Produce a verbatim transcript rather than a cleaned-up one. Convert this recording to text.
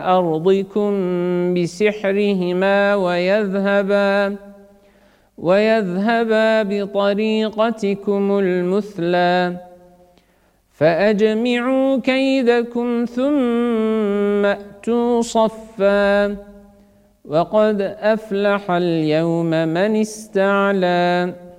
أرضكم بسحرهما ويذهبا ويذهبا بطريقتكم المثلى فأجمعوا كيدكم ثم أتوا صفا وقد أفلح اليوم من استعلى